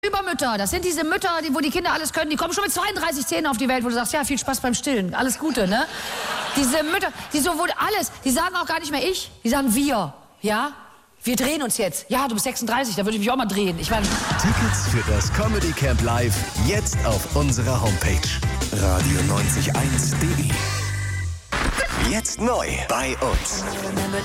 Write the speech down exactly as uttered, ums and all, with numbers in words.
Übermütter, das sind diese Mütter, die, wo die Kinder alles können, die kommen schon mit zweiunddreißig Zähnen auf die Welt, wo du sagst, ja, viel Spaß beim Stillen, alles Gute, ne? Diese Mütter, die so wohl alles, die sagen auch gar nicht mehr ich, die sagen wir, ja? Wir drehen uns jetzt. Ja, du bist sechsunddreißig, da würde ich mich auch mal drehen. Ich meine... Tickets für das Comedy Camp Live jetzt auf unserer Homepage radio neunzig eins punkt de. Jetzt neu bei uns.